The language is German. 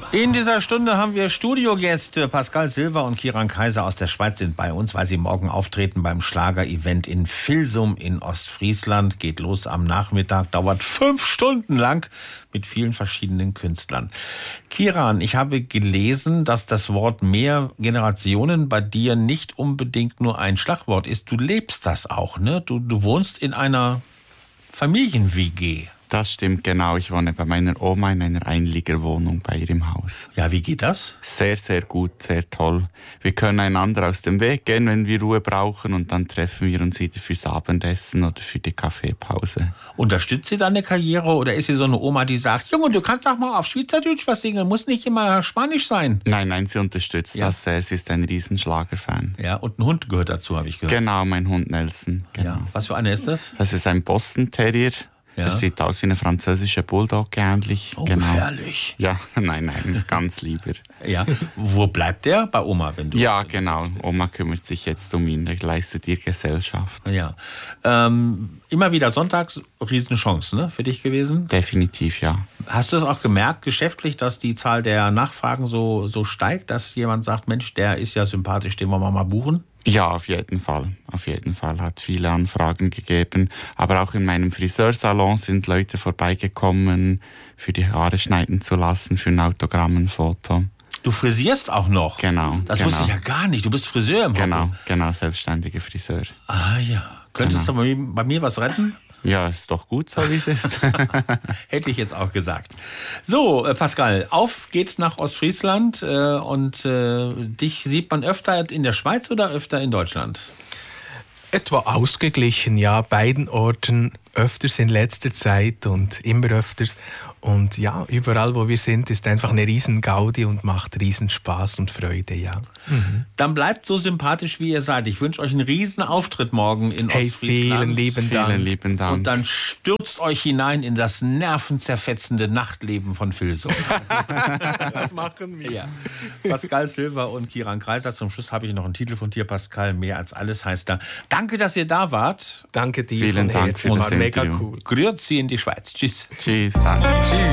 In dieser Stunde haben wir Studiogäste. Pascal Silver und Kieran Kaiser aus der Schweiz sind bei uns, weil sie morgen auftreten beim Schlager-Event in Vilsum in Ostfriesland. Geht los am Nachmittag, dauert 5 Stunden lang mit vielen verschiedenen Künstlern. Kieran, ich habe gelesen, dass das Wort Mehrgenerationen bei dir nicht unbedingt nur ein Schlagwort ist. Du lebst das auch, ne? Du wohnst in einer Familien-WG. Das stimmt, genau. Ich wohne bei meiner Oma in einer Einliegerwohnung bei ihr im Haus. Ja, wie geht das? Sehr, sehr gut, sehr toll. Wir können einander aus dem Weg gehen, wenn wir Ruhe brauchen, und dann treffen wir uns wieder fürs Abendessen oder für die Kaffeepause. Unterstützt sie deine Karriere oder ist sie so eine Oma, die sagt, Junge, du kannst doch mal auf Schweizerdeutsch was singen, muss nicht immer Spanisch sein? Nein, sie unterstützt das sehr. Sie ist ein Riesenschlagerfan. Ja, und ein Hund gehört dazu, habe ich gehört. Genau, mein Hund Nelson. Genau. Ja. Was für einer ist das? Das ist ein Boston Terrier. Ja. Der sieht aus wie eine französische Bulldog ähnlich. Oh, genau. gefährlich. Ja, nein, ganz lieber. Ja. Wo bleibt der? Bei Oma, wenn du... Ja, genau. Oma kümmert sich jetzt um ihn. Er leistet ihr Gesellschaft. Ja. Immer wieder sonntags, Riesenchance, ne, für dich gewesen? Definitiv, ja. Hast du das auch gemerkt, geschäftlich, dass die Zahl der Nachfragen so steigt, dass jemand sagt, Mensch, der ist ja sympathisch, den wollen wir mal buchen? Ja, auf jeden Fall. Auf jeden Fall hat viele Anfragen gegeben. Aber auch in meinem Friseursalon sind Leute vorbeigekommen, für die Haare schneiden zu lassen, für ein Autogramm, ein Foto. Du frisierst auch noch? Genau. Das wusste ich ja gar nicht. Du bist Friseur im Hobby. Genau, selbstständiger Friseur. Ah ja. Könntest du bei mir was retten? Ja, ist doch gut, so wie es ist. Hätte ich jetzt auch gesagt. So, Pascal, auf geht's nach Ostfriesland. Und dich sieht man öfter in der Schweiz oder öfter in Deutschland? Etwa ausgeglichen, ja. Beiden Orten öfters in letzter Zeit und immer öfters. Und ja, überall, wo wir sind, ist einfach eine riesen Gaudi und macht riesen Spaß und Freude, ja. Mhm. Dann bleibt so sympathisch, wie ihr seid. Ich wünsche euch einen riesen Auftritt morgen in Ostfriesland. Vielen lieben Dank. Und dann stürzt euch hinein in das nervenzerfetzende Nachtleben von Vilsum. Das machen wir. Ja. Pascal Silver und Kieran Kaiser. Zum Schluss habe ich noch einen Titel von dir, Pascal. Mehr als alles heißt da. Danke, dass ihr da wart. Danke dir. Vielen Dank für das mega Interview. cool. Grüezi in die Schweiz. Tschüss. Tschüss, danke.